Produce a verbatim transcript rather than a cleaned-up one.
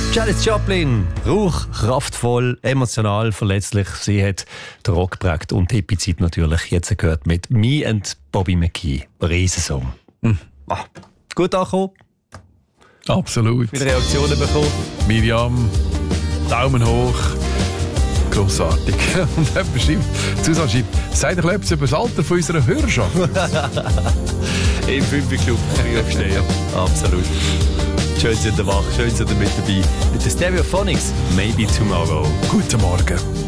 Janis Joplin, rauch, kraftvoll, emotional, verletzlich. Sie hat den Rock geprägt und die Hippie-Zeit natürlich. Jetzt gehört mit «Me and Bobby McGee». Riesensong. Hm. Ah, gut angekommen. Absolut. Viele Reaktionen bekommen. Miriam, Daumen hoch. Grossartig. Und jemand schreibt, Susanne schreibt, sei doch etwas über das Alter von unserer Hörerschaft. Im Fünfer-Club kann ich aufstehen. Absolut. Schön, sind ihr wach, schön, sind ihr mit dabei. Mit den Stereophonics, Maybe Tomorrow. Guten Morgen.